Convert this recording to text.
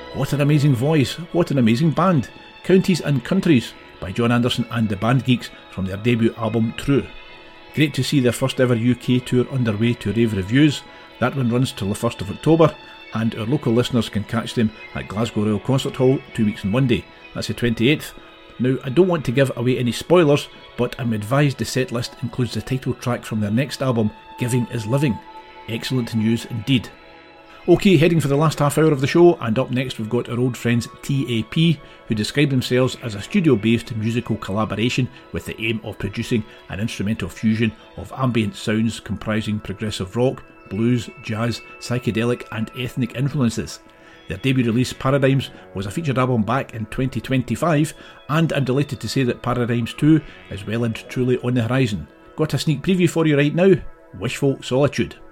What an amazing voice, what an amazing band. Counties and Countries by John Anderson and the Band Geeks from their debut album True. Great to see their first ever UK tour underway to rave reviews. That one runs till the 1st of October, and our local listeners can catch them at Glasgow Royal Concert Hall 2 weeks and 1 day. That's the 28th. Now, I don't want to give away any spoilers, but I'm advised the set list includes the title track from their next album, Giving is Living. Excellent news indeed. OK, heading for the last half hour of the show, and up next we've got our old friends TAP, who describe themselves as a studio-based musical collaboration with the aim of producing an instrumental fusion of ambient sounds comprising progressive rock, blues, jazz, psychedelic and ethnic influences. Their debut release, Paradigms, was a featured album back in 2025, and I'm delighted to say that Paradigms 2 is well and truly on the horizon. Got a sneak preview for you right now, Wishful Solitude.